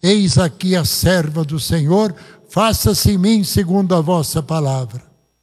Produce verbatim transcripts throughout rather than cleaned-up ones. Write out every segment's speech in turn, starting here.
eis aqui a serva do Senhor, faça-se em mim segundo a vossa palavra.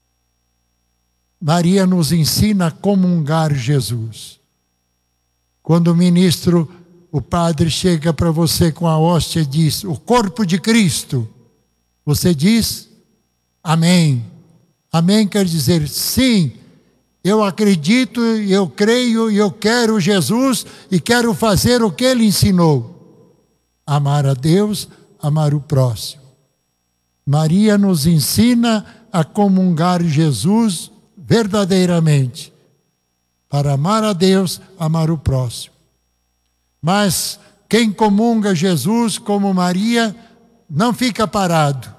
Maria nos ensina a comungar Jesus. Quando o ministro, o padre chega para você com a hóstia e diz, o corpo de Cristo, você diz, amém. Amém quer dizer, sim, eu acredito, eu creio e eu quero Jesus e quero fazer o que Ele ensinou. Amar a Deus, amar o próximo. Maria nos ensina a comungar Jesus verdadeiramente. Para amar a Deus, amar o próximo. Mas quem comunga Jesus como Maria, não fica parado.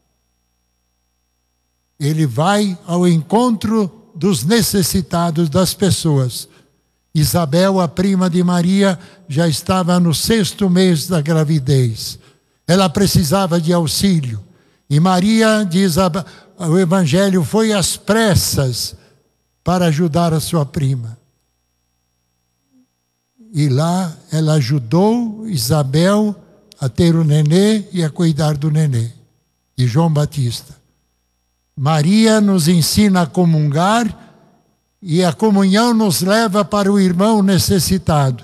Ele vai ao encontro dos necessitados, das pessoas. Isabel, a prima de Maria, já estava no sexto mês da gravidez. Ela precisava de auxílio. E Maria, diz o Evangelho, foi às pressas para ajudar a sua prima. E lá ela ajudou Isabel a ter o nenê e a cuidar do nenê, de João Batista. Maria nos ensina a comungar e a comunhão nos leva para o irmão necessitado.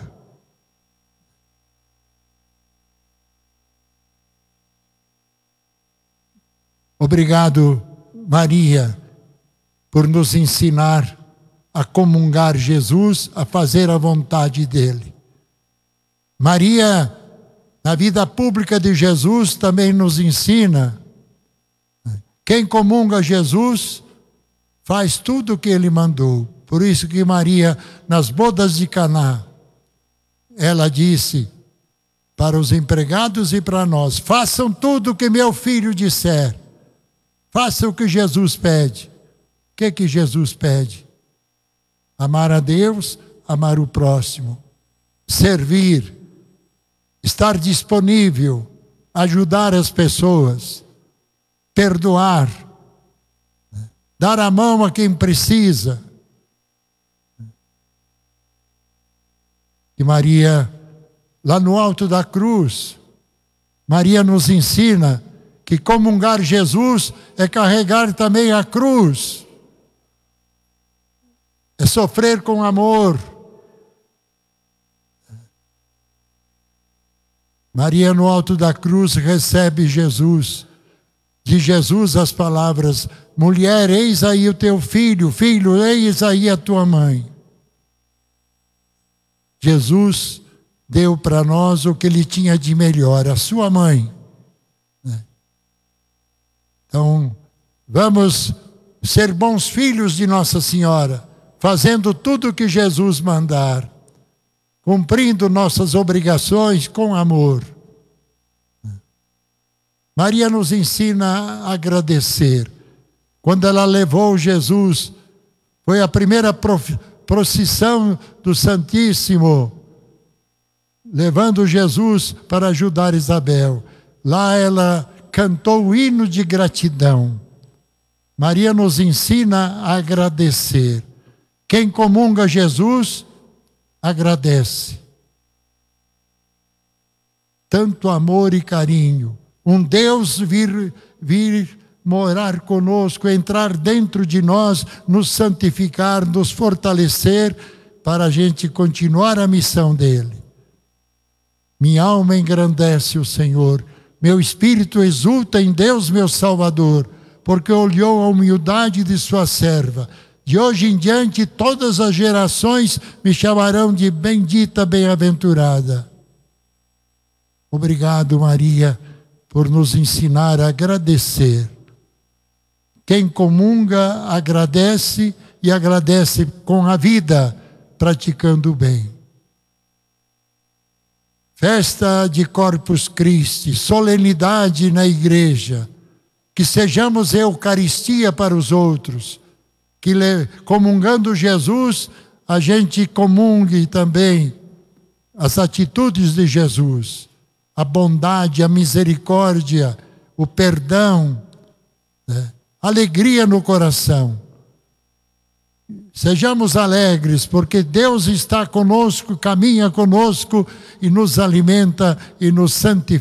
Obrigado, Maria, por nos ensinar a comungar Jesus, a fazer a vontade dele. Maria, na vida pública de Jesus, também nos ensina. Quem comunga Jesus faz tudo o que ele mandou. Por isso que Maria, nas bodas de Caná, ela disse para os empregados e para nós, façam tudo o que meu filho disser. Façam o que Jesus pede. O que que Jesus pede? Amar a Deus, amar o próximo. Servir. Estar disponível. Ajudar as pessoas. Perdoar. Dar a mão a quem precisa. E Maria, lá no alto da cruz, Maria nos ensina que comungar Jesus é carregar também a cruz. É sofrer com amor. Maria no alto da cruz recebe Jesus. De Jesus as palavras, mulher, eis aí o teu filho, filho, eis aí a tua mãe. Jesus deu para nós o que ele tinha de melhor, a sua mãe. Então, vamos ser bons filhos de Nossa Senhora, fazendo tudo o que Jesus mandar, cumprindo nossas obrigações com amor. Maria nos ensina a agradecer. Quando ela levou Jesus, foi a primeira procissão do Santíssimo, levando Jesus para ajudar Isabel. Lá ela cantou o hino de gratidão. Maria nos ensina a agradecer. Quem comunga Jesus, agradece. Tanto amor e carinho. Um Deus vir, vir morar conosco, entrar dentro de nós, nos santificar, nos fortalecer, para a gente continuar a missão dele. Minha alma engrandece o Senhor. Meu espírito exulta em Deus, meu Salvador, porque olhou a humildade de sua serva. De hoje em diante, todas as gerações me chamarão de bendita, bem-aventurada. Obrigado, Maria, por nos ensinar a agradecer. Quem comunga, agradece e agradece com a vida, praticando o bem. Festa de Corpus Christi, solenidade na igreja, que sejamos Eucaristia para os outros, que comungando Jesus, a gente comungue também as atitudes de Jesus, a bondade, a misericórdia, o perdão, né? Alegria no coração. Sejamos alegres, porque Deus está conosco, caminha conosco e nos alimenta e nos santifica.